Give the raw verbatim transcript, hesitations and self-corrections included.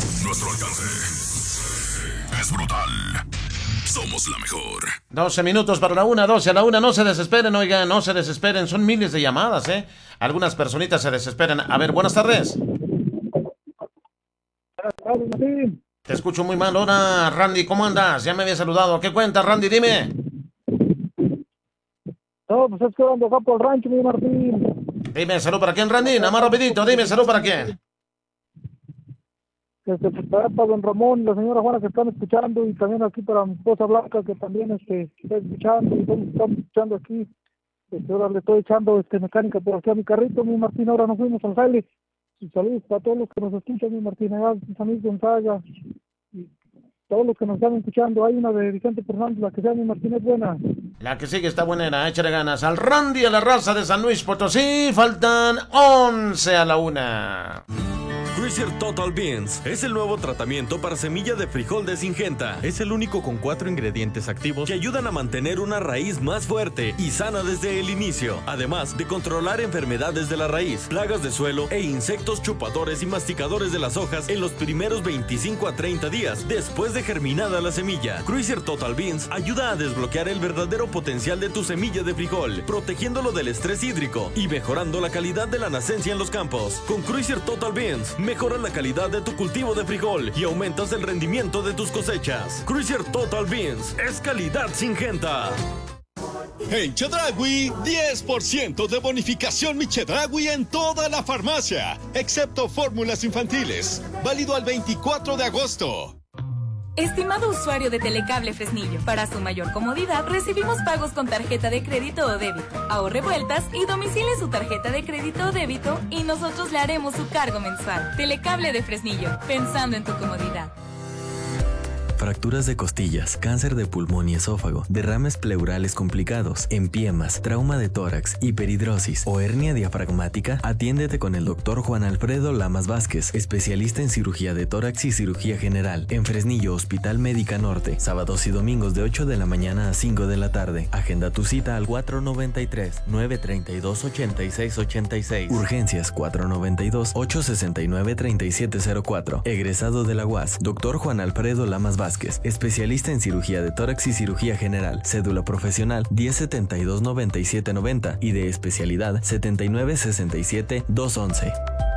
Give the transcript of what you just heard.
Nuestro alcance es brutal. Somos la mejor. doce minutos para la una, doce a la una. No se desesperen, oigan, no se desesperen. Son miles de llamadas, ¿eh? Algunas personitas se desesperan. A ver, buenas tardes. Te escucho muy mal. Hola, Randy, ¿cómo andas? Ya me había saludado. ¿Qué cuentas, Randy? Dime. No, pues es que ando acá por el rancho, mi Martín. Dime, ¿salud para quién, Randy? Nada más rapidito, dime, ¿salud para quién? Este, pues para, para don Ramón y la señora Juana que están escuchando, y también aquí para mi esposa Blanca que también este, está escuchando, y todos están escuchando aquí. Este, ahora le estoy echando este, mecánica por aquí a mi carrito, mi Martín. Ahora nos fuimos al jale. Y saludos para todos los que nos escuchan, mi Martín, allá, mis amigos Gonzaga, y todos los que nos están escuchando. Hay una de Vicente Fernández, la que sea, mi Martín, es buena. La que sigue está buena, era, échale ganas. Al Randy, a la raza de San Luis Potosí, faltan once a la una. Cruiser Total Beans es el nuevo tratamiento para semilla de frijol de Syngenta. Es el único con cuatro ingredientes activos que ayudan a mantener una raíz más fuerte y sana desde el inicio, además de controlar enfermedades de la raíz, plagas de suelo e insectos chupadores y masticadores de las hojas en los primeros veinticinco a treinta días después de germinada la semilla. Cruiser Total Beans ayuda a desbloquear el verdadero potencial de tu semilla de frijol, protegiéndolo del estrés hídrico y mejorando la calidad de la nacencia en los campos. Con Cruiser Total Beans mejoras la calidad de tu cultivo de frijol y aumentas el rendimiento de tus cosechas. Cruiser Total Beans es calidad Syngenta. En Chedraui, diez por ciento de bonificación Mi Chedraui en toda la farmacia, excepto fórmulas infantiles. Válido al veinticuatro de agosto. Estimado usuario de Telecable Fresnillo, para su mayor comodidad recibimos pagos con tarjeta de crédito o débito. Ahorre vueltas y domicile su tarjeta de crédito o débito y nosotros le haremos su cargo mensual. Telecable de Fresnillo, pensando en tu comodidad. Fracturas de costillas, cáncer de pulmón y esófago, derrames pleurales complicados, empiemas, trauma de tórax, hiperhidrosis o hernia diafragmática, atiéndete con el doctor Juan Alfredo Lamas Vázquez, especialista en cirugía de tórax y cirugía general, en Fresnillo, Hospital Médica Norte, sábados y domingos de ocho de la mañana a cinco de la tarde. Agenda tu cita al cuatro nueve tres, nueve tres dos, ocho seis ocho seis. Urgencias cuatro nueve dos, ocho seis nueve, tres siete cero cuatro. Egresado de la U A S, doctor Juan Alfredo Lamas Vázquez, especialista en cirugía de tórax y cirugía general, cédula profesional diez setenta y dos, noventa y siete noventa y de especialidad setenta y nueve sesenta y siete, doscientos once.